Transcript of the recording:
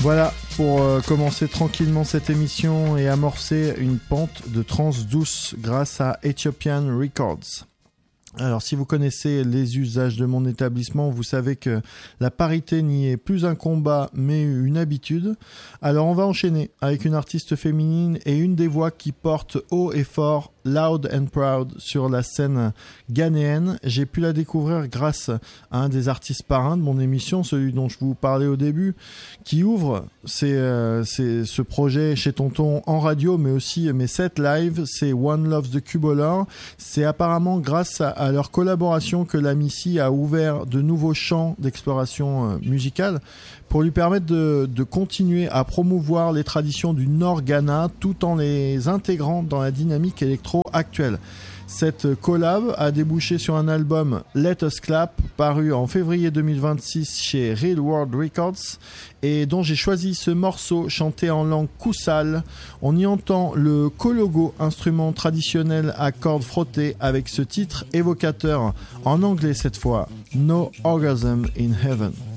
Voilà, pour commencer tranquillement cette émission et amorcer une pente de trance douce grâce à Ethiopian Records. Alors, si vous connaissez les usages de mon établissement, vous savez que la parité n'y est plus un combat, mais une habitude. Alors, on va enchaîner avec une artiste féminine et une des voix qui porte haut et fort, loud and proud, sur la scène ghanéenne. J'ai pu la découvrir grâce à un des artistes parrains de mon émission, celui dont je vous parlais au début, qui ouvre ce projet chez Tonton en radio, mais aussi mes sets live. C'est One Loves the Cubolor. C'est apparemment grâce à leur collaboration que la Missy a ouvert de nouveaux champs d'exploration musicale pour lui permettre de continuer à promouvoir les traditions du Nord Ghana tout en les intégrant dans la dynamique électro actuelle. Cette collab a débouché sur un album Let Us Clap paru en février 2026 chez Real World Records et dont j'ai choisi ce morceau chanté en langue Kousal. On y entend le kologo, instrument traditionnel à cordes frottées, avec ce titre évocateur en anglais cette fois, No Orgasm in Heaven.